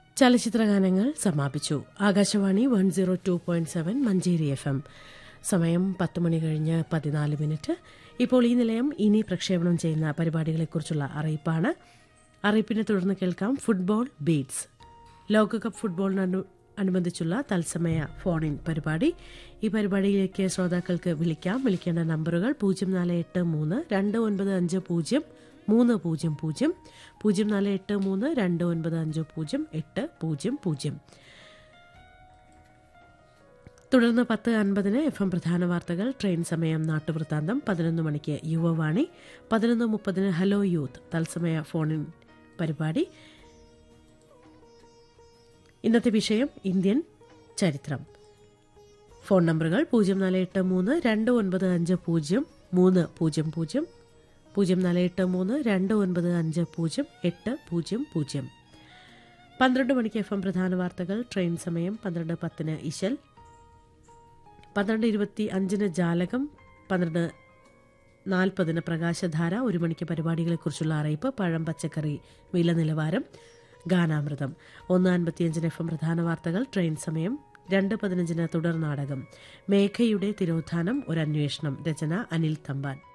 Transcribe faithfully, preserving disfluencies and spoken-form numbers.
ചലച്ചിത്രഗാനങ്ങൾ സമാപിച്ചു. Akashvani one zero two point seven Manjeri F M. സമയം പത്ത് മണി കഴിഞ്ഞ് പതിനാല് മിനിറ്റ്. ഇപ്പോൾ ഈ നിലയം ഇനി പ്രക്ഷേപണം ചെയ്യുന്ന പരിപാടികളെക്കുറിച്ചുള്ള അറിയിപ്പാണ്. അറിയിപ്പിനെ തുടർന്ന് കേൾക്കാം ഫുട്ബോൾ ബീറ്റ്സ്. ലോകകപ്പ് ഫുട്ബോളിനു അനുബന്ധിച്ചുള്ള തത്സമയ ഫോൺ ഇൻ പരിപാടി. ഈ പരിപാടിയിലേക്ക് ശ്രോതാക്കൾക്ക് വിളിക്കാം. വിളിക്കേണ്ട നമ്പറുകൾ പൂജ്യം നാല് എട്ട് മൂന്ന് രണ്ട് ഒൻപത് അഞ്ച് പൂജ്യം മൂന്ന് പൂജ്യം പൂജ്യം പൂജ്യം നാല് എട്ട് മൂന്ന് രണ്ട് ഒൻപത് അഞ്ച് പൂജ്യം എട്ട് പൂജ്യം പൂജ്യം. തുടർന്ന് പത്ത് അൻപതിന് എഫ് എം പ്രധാന വാർത്തകൾ, ട്രെയിൻ സമയം, നാട്ടുവൃത്താന്തം. പതിനൊന്ന് മണിക്ക് യുവവാണി. പതിനൊന്ന് മുപ്പതിന് ഹലോ യൂത്ത് തത്സമയ ഫോണിൻ പരിപാടി. ഇന്നത്തെ വിഷയം ഇന്ത്യൻ ചരിത്രം. ഫോൺ നമ്പറുകൾ പൂജ്യം നാല് എട്ട് മൂന്ന് രണ്ട് ഒൻപത് അഞ്ച് പൂജ്യം മൂന്ന് പൂജ്യം പൂജ്യം പൂജ്യം നാല് എട്ട് മൂന്ന് രണ്ട് ഒൻപത് അഞ്ച് പൂജ്യം എട്ട് പൂജ്യം പൂജ്യം. പന്ത്രണ്ട് മണിക്ക് എഫ് എം പ്രധാന വാർത്തകൾ, ട്രെയിൻ സമയം. പന്ത്രണ്ട് പത്തിന് ഇശൽ. പന്ത്രണ്ട് ഇരുപത്തി അഞ്ചിന് ജാലകം. പന്ത്രണ്ട് നാൽപ്പതിന് പ്രകാശധാര. ഒരു മണിക്ക് പരിപാടികളെക്കുറിച്ചുള്ള അറിയിപ്പ്, പഴം പച്ചക്കറി വില നിലവാരം, ഗാനാമൃതം. ഒന്ന് അൻപത്തിയഞ്ചിന് എഫ് എം പ്രധാന വാർത്തകൾ, ട്രെയിൻ സമയം. രണ്ട് പതിനഞ്ചിന് തുടർ നാടകം മേഘയുടെ തിരോധാനം, ഒരു അന്വേഷണം. രചന അനിൽ തമ്പാൻ.